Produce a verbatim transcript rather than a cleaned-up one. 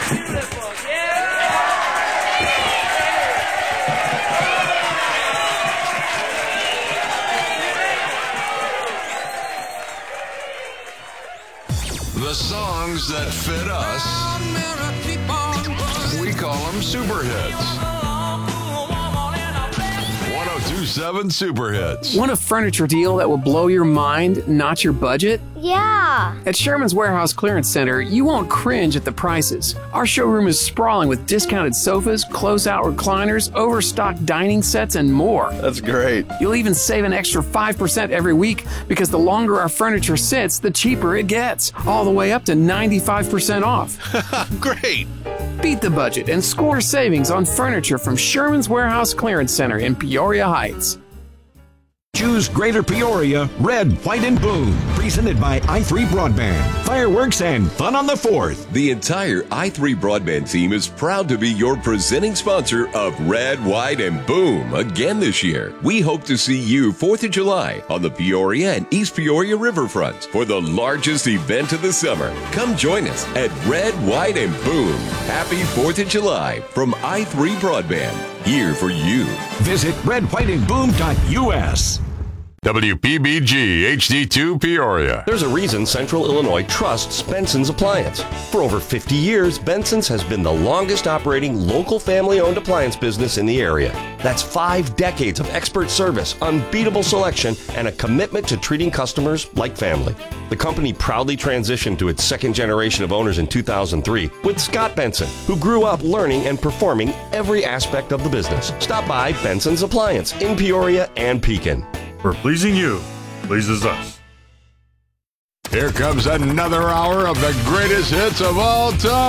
Beautiful. Yeah. The songs that fit us, we call them super hits. one oh two point seven Super Hits. Want a furniture deal that will blow your mind, not your budget? Yeah. At Sherman's Warehouse Clearance Center, you won't cringe at the prices. Our showroom is sprawling with discounted sofas, close-out recliners, overstocked dining sets, and more. That's great. You'll even save an extra five percent every week because the longer our furniture sits, the cheaper it gets, all the way up to ninety-five percent off. Great. Beat the budget and score savings on furniture from Sherman's Warehouse Clearance Center in Peoria Heights. Choose Greater Peoria, Red, White, and Boom. Presented by i three Broadband. Fireworks and fun on the fourth. The entire i three Broadband team is proud to be your presenting sponsor of Red, White, and Boom again this year. We hope to see you fourth of July on the Peoria and East Peoria riverfronts for the largest event of the summer. Come join us at Red, White, and Boom. Happy fourth of July from i three Broadband. Here for you. Visit red white and boom dot U S. W P B G H D two Peoria. There's a reason Central Illinois trusts Benson's Appliance. For over fifty years, Benson's has been the longest operating local family-owned appliance business in the area. That's five decades of expert service, unbeatable selection, and a commitment to treating customers like family. The company proudly transitioned to its second generation of owners in two thousand three with Scott Benson, who grew up learning and performing every aspect of the business. Stop by Benson's Appliance in Peoria and Pekin. For pleasing you, pleases us. Here comes another hour of the greatest hits of all time.